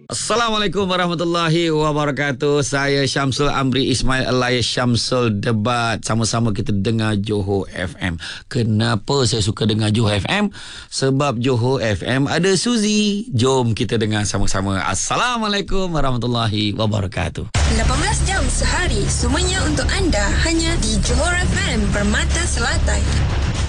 Assalamualaikum warahmatullahi wabarakatuh. Saya Syamsul Amri Ismail alias Syamsul Debat. Sama-sama kita dengar Johor FM. Kenapa saya suka dengar Johor FM? Sebab Johor FM ada Suzy. Jom kita dengar sama-sama. Assalamualaikum warahmatullahi wabarakatuh. 18 jam sehari, semuanya untuk anda hanya di Johor FM Permata Selatan.